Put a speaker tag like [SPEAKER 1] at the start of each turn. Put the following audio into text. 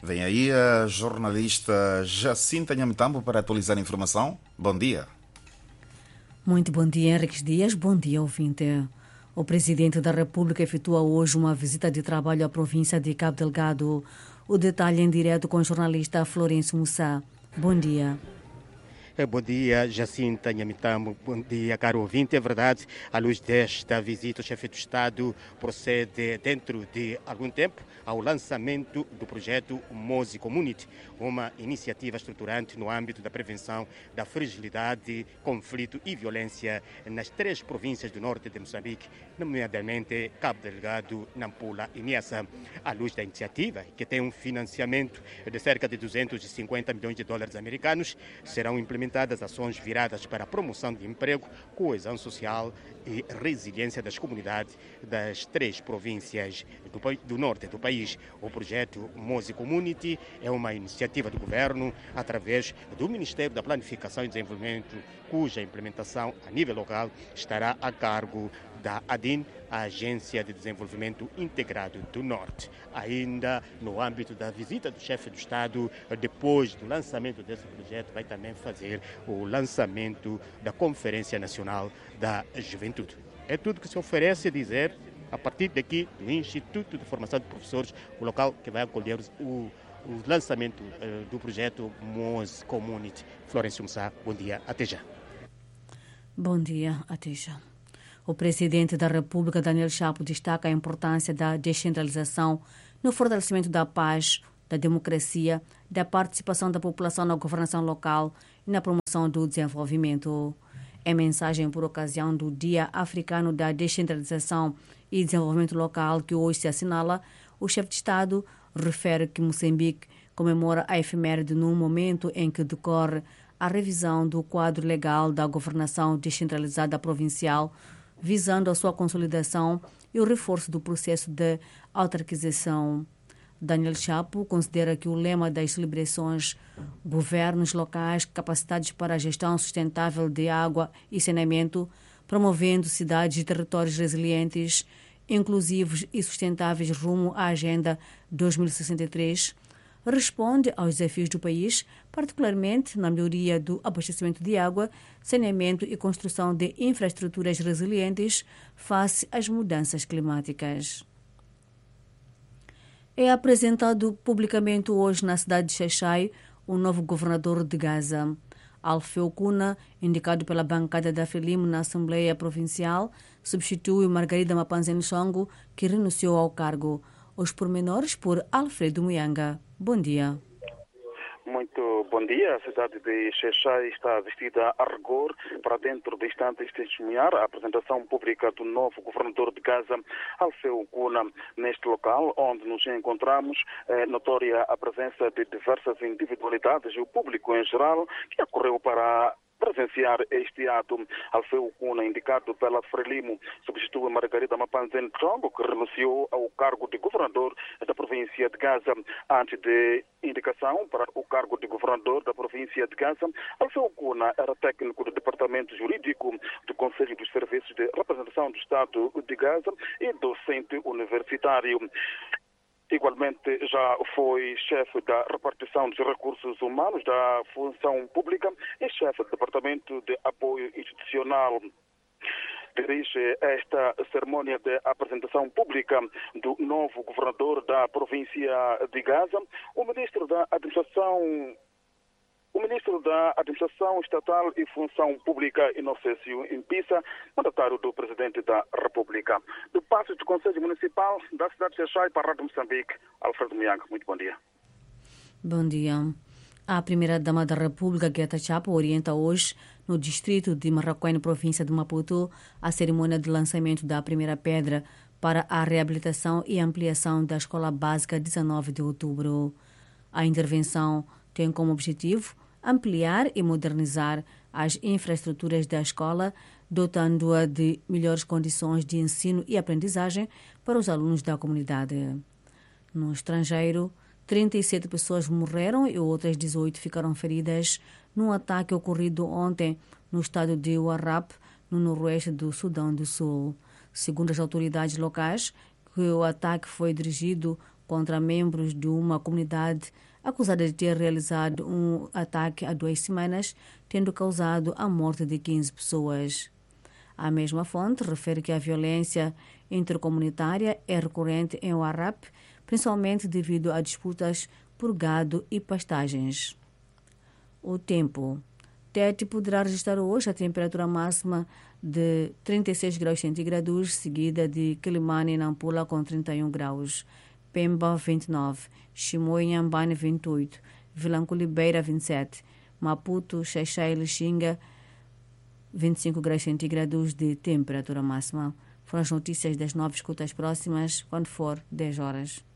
[SPEAKER 1] Vem aí a jornalista Jacinta Nhamutambo para atualizar a informação. Bom dia.
[SPEAKER 2] Muito bom dia, Henriques Dias. Bom dia, ouvinte. O Presidente da República efetua hoje uma visita de trabalho à província de Cabo Delgado. O detalhe em direto com o jornalista Florencio Mussa. Bom dia.
[SPEAKER 3] Bom dia, Jacinta Nhamitamo. Bom dia, caro ouvinte. É verdade, à luz desta visita, o chefe do Estado procede, dentro de algum tempo, ao lançamento do projeto Mozi Community, uma iniciativa estruturante no âmbito da prevenção da fragilidade, conflito e violência nas 3 províncias do norte de Moçambique, nomeadamente Cabo Delgado, Nampula e Niassa. À luz da iniciativa, que tem um financiamento de cerca de 250 milhões de dólares americanos, serão implementadas ações viradas para a promoção de emprego, coesão social e resiliência das comunidades das 3 províncias do norte do país. O projeto Mozi Community é uma iniciativa do governo através do Ministério da Planificação e Desenvolvimento, cuja implementação a nível local estará a cargo da ADIN, a Agência de Desenvolvimento Integrado do Norte. Ainda no âmbito da visita do chefe do Estado, depois do lançamento desse projeto, vai também fazer o lançamento da Conferência Nacional da Juventude. É tudo que se oferece a dizer a partir daqui do Instituto de Formação de Professores, o local que vai acolher o lançamento do projeto Mozi Community. Florencio Mussa, bom dia, até já.
[SPEAKER 2] Bom dia, até já. O Presidente da República, Daniel Chapo, destaca a importância da descentralização no fortalecimento da paz, da democracia, da participação da população na governação local e na promoção do desenvolvimento. Em mensagem por ocasião do Dia Africano da Descentralização e Desenvolvimento Local, que hoje se assinala, o chefe de Estado refere que Moçambique comemora a efeméride num momento em que decorre a revisão do quadro legal da governação descentralizada provincial, visando a sua consolidação e o reforço do processo de autarquização. Daniel Chapo considera que o lema das celebrações governos locais capacitados para a gestão sustentável de água e saneamento, promovendo cidades e territórios resilientes, inclusivos e sustentáveis rumo à Agenda 2063, responde aos desafios do país, particularmente na melhoria do abastecimento de água, saneamento e construção de infraestruturas resilientes face às mudanças climáticas. É apresentado publicamente hoje na cidade de Xai-Xai o novo governador de Gaza. Alfeu Kuna, indicado pela bancada da Frelimo na Assembleia Provincial, substitui Margarida Mapanzene Songo, que renunciou ao cargo. Os pormenores por Alfredo Muyanga. Bom dia.
[SPEAKER 4] Muito bom dia. A cidade de Xai-Xai está vestida a rigor para dentro de instantes testemunhar a apresentação pública do novo governador de Gaza, Alfeu Kuna. Neste local onde nos encontramos, é notória a presença de diversas individualidades e o público em geral que acorreu para presenciar este ato. Alfeu Kuna, indicado pela Frelimo, substitui Margarida Mapanzene Songo, que renunciou ao cargo de governador da província de Gaza. Antes de indicação para o cargo de governador da província de Gaza, Alfeu Kuna era técnico do departamento jurídico do Conselho dos Serviços de Representação do Estado de Gaza e docente universitário. Igualmente já foi chefe da repartição dos recursos humanos da função pública e chefe do departamento de apoio institucional. Dirige esta cerimônia de apresentação pública do novo governador da província de Gaza, o ministro da Administração Estatal e Função Pública, Inocêncio Impissa, mandatário do Presidente da República. Do Paço do Conselho Municipal da cidade de Xai-Xai para a Rádio Moçambique, Alfredo Muyanga. Muito bom dia.
[SPEAKER 2] Bom dia. A Primeira-Dama da República, Greta Chapo, orienta hoje, no distrito de Marraquém, província de Maputo, a cerimônia de lançamento da primeira pedra para a reabilitação e ampliação da Escola Básica 19 de outubro. A intervenção tem como objetivo ampliar e modernizar as infraestruturas da escola, dotando-a de melhores condições de ensino e aprendizagem para os alunos da comunidade. No estrangeiro, 37 pessoas morreram e outras 18 ficaram feridas num ataque ocorrido ontem no estado de Warrap, no noroeste do Sudão do Sul. Segundo as autoridades locais, o ataque foi dirigido contra membros de uma comunidade acusada de ter realizado um ataque há 2 semanas, tendo causado a morte de 15 pessoas. A mesma fonte refere que a violência intercomunitária é recorrente em Warrap, principalmente devido a disputas por gado e pastagens. O tempo. Tete poderá registrar hoje a temperatura máxima de 36 graus centígrados, seguida de Quilimane e Nampula com 31 graus, Pemba 29, Chimoio e Inhambane 28, Vilanculibeira 27, Maputo, Xaixai e Lixinga 25 graus centígrados de temperatura máxima. Foram as notícias das 9, escutas próximas, quando for 10 horas.